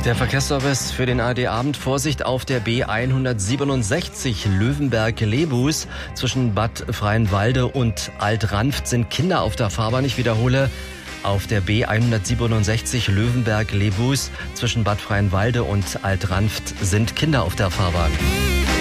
Der Verkehrsservice für den ARD-Abend. Vorsicht auf der B167 Löwenberg-Lebus. Zwischen Bad Freienwalde und Alt-Ranft sind Kinder auf der Fahrbahn. Ich wiederhole, auf der B167 Löwenberg-Lebus zwischen Bad Freienwalde und Alt-Ranft sind Kinder auf der Fahrbahn.